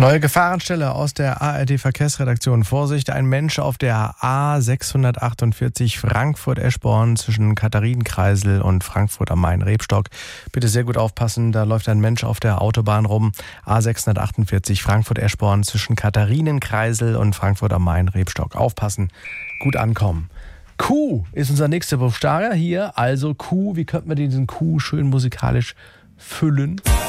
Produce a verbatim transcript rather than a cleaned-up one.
Neue Gefahrenstelle aus der A R D-Verkehrsredaktion. Vorsicht, ein Mensch auf der A sechshundertachtundvierzig Frankfurt-Eschborn zwischen Katharinenkreisel und Frankfurt am Main-Rebstock. Bitte sehr gut aufpassen, da läuft ein Mensch auf der Autobahn rum. A sechshundertachtundvierzig Frankfurt-Eschborn zwischen Katharinenkreisel und Frankfurt am Main-Rebstock. Aufpassen, gut ankommen. Q ist unser nächster Buchstabe hier, also Q. Wie könnte man diesen Q schön musikalisch füllen?